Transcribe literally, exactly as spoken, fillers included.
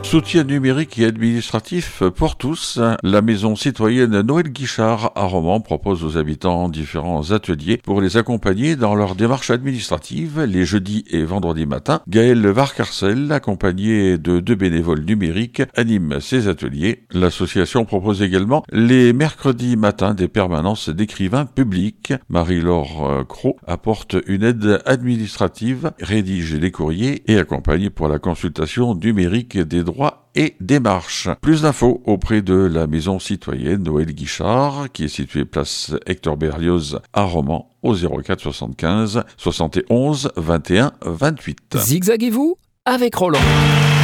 Soutien numérique et administratif pour tous. La maison citoyenne Noël Guichard à Romans propose aux habitants différents ateliers pour les accompagner dans leur démarche administrative les jeudis et vendredis matins. Gaël Varcarcel, accompagné de deux bénévoles numériques, anime ces ateliers. L'association propose également les mercredis matins des permanences d'écrivains publics. Marie-Laure Cros apporte une aide administrative, rédige les courriers et accompagne pour la consultation numérique des droits et démarches. Plus d'infos auprès de la maison citoyenne Noël Guichard, qui est située place Hector Berlioz à Romans, au zéro quatre soixante-quinze soixante et onze vingt et un vingt-huit. Zigzaguez-vous avec Roland.